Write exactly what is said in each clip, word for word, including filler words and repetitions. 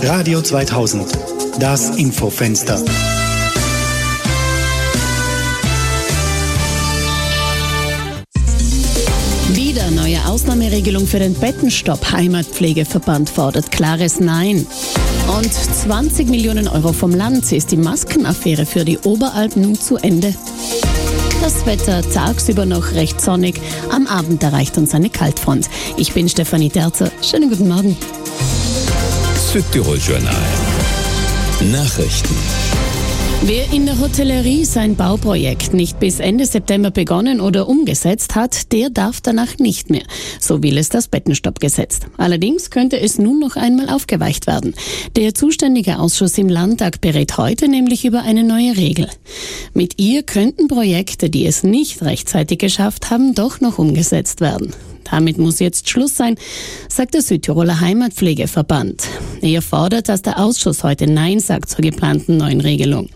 Radio zweitausend, das Infofenster. Wieder neue Ausnahmeregelung für den Bettenstopp. Heimatpflegeverband fordert klares Nein. Und zwanzig Millionen Euro vom Land. Ist die Maskenaffäre für die Oberalp nun zu Ende? Das Wetter tagsüber noch recht sonnig. Am Abend erreicht uns eine Kaltfront. Ich bin Stefanie Terzer. Schönen guten Morgen. Südtirol Journal. Nachrichten. Wer in der Hotellerie sein Bauprojekt nicht bis Ende September begonnen oder umgesetzt hat, der darf danach nicht mehr. So will es das Bettenstoppgesetz. Allerdings könnte es nun noch einmal aufgeweicht werden. Der zuständige Ausschuss im Landtag berät heute nämlich über eine neue Regel. Mit ihr könnten Projekte, die es nicht rechtzeitig geschafft haben, doch noch umgesetzt werden. Damit muss jetzt Schluss sein, sagt der Südtiroler Heimatpflegeverband. Er fordert, dass der Ausschuss heute Nein sagt zur geplanten neuen Regelung.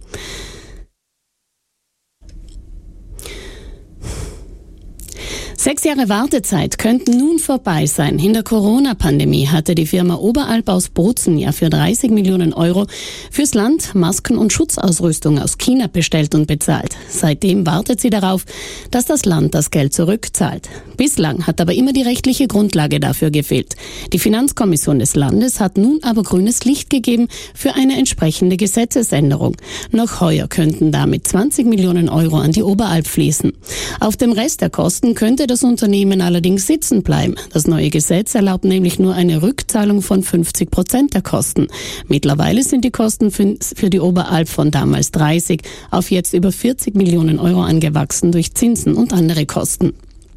Sechs Jahre Wartezeit könnten nun vorbei sein. In der Corona-Pandemie hatte die Firma Oberalp aus Bozen ja für dreißig Millionen Euro fürs Land Masken und Schutzausrüstung aus China bestellt und bezahlt. Seitdem wartet sie darauf, dass das Land das Geld zurückzahlt. Bislang hat aber immer die rechtliche Grundlage dafür gefehlt. Die Finanzkommission des Landes hat nun aber grünes Licht gegeben für eine entsprechende Gesetzesänderung. Noch heuer könnten damit zwanzig Millionen Euro an die Oberalp fließen. Auf dem Rest der Kosten könnte das Unternehmen allerdings sitzen bleiben. Das neue Gesetz erlaubt nämlich nur eine Rückzahlung von fünfzig Prozent der Kosten. Mittlerweile sind die Kosten für die Oberalp von damals dreißig auf jetzt über vierzig Millionen Euro angewachsen durch Zinsen und andere Kosten.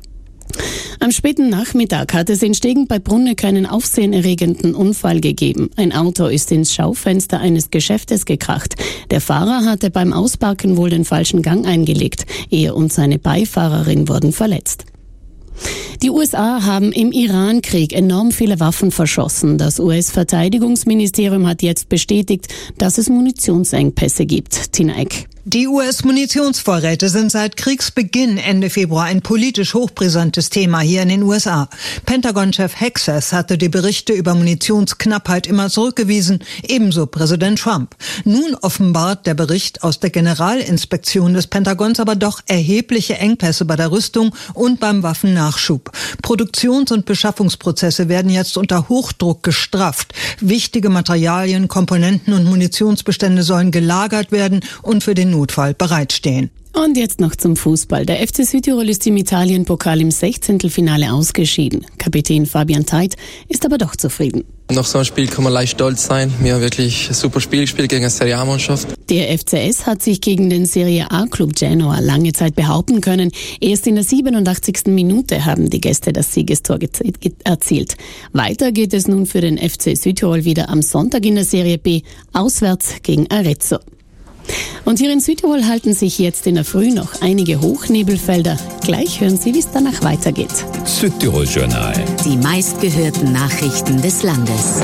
Am späten Nachmittag hat es in Stegen bei Brunneck einen aufsehenerregenden Unfall gegeben. Ein Auto ist ins Schaufenster eines Geschäftes gekracht. Der Fahrer hatte beim Ausparken wohl den falschen Gang eingelegt. Er und seine Beifahrerin wurden verletzt. Die U S A haben im Iran-Krieg enorm viele Waffen verschossen. Das U S-Verteidigungsministerium hat jetzt bestätigt, dass es Munitionsengpässe gibt. Tina Eck. Die U S-Munitionsvorräte sind seit Kriegsbeginn Ende Februar ein politisch hochbrisantes Thema hier in den U S A. Pentagon-Chef Hexas hatte die Berichte über Munitionsknappheit immer zurückgewiesen, ebenso Präsident Trump. Nun offenbart der Bericht aus der Generalinspektion des Pentagons aber doch erhebliche Engpässe bei der Rüstung und beim Waffennachschub. Produktions- und Beschaffungsprozesse werden jetzt unter Hochdruck gestrafft. Wichtige Materialien, Komponenten und Munitionsbestände sollen gelagert werden und für den Notfall bereitstehen. Und jetzt noch zum Fußball. Der F C Südtirol ist im Italienpokal im Sechzehntelfinale ausgeschieden. Kapitän Fabian Theidt ist aber doch zufrieden. Nach so einem Spiel kann man leicht stolz sein. Wir haben wirklich ein super Spiel gespielt gegen eine Serie A-Mannschaft. Der F C S hat sich gegen den Serie A-Club Genoa lange Zeit behaupten können. Erst in der siebenundachtzigsten Minute haben die Gäste das Siegestor erzielt. Weiter geht es nun für den F C Südtirol wieder am Sonntag in der Serie B auswärts gegen Arezzo. Und hier in Südtirol halten sich jetzt in der Früh noch einige Hochnebelfelder. Gleich hören Sie, wie es danach weitergeht. Südtirol Journal. Die meistgehörten Nachrichten des Landes.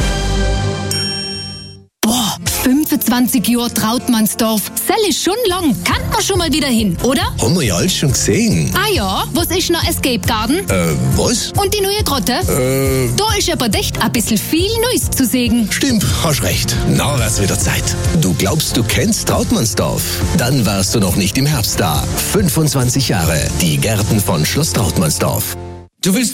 Boah, fünfundzwanzig Jahre Trautmannsdorf. Sell ist schon lang. Kann man schon mal wieder hin, oder? Haben wir ja alles schon gesehen. Ah ja, was ist noch Escape Garden? Äh, was? Und die neue Grotte? Äh... Da ist aber echt ein bisschen viel Neues zu sehen. Stimmt, hast recht. Na, wär's wieder Zeit. Du glaubst, du kennst Trautmannsdorf? Dann warst du noch nicht im Herbst da. fünfundzwanzig Jahre. Die Gärten von Schloss Trautmannsdorf. Du willst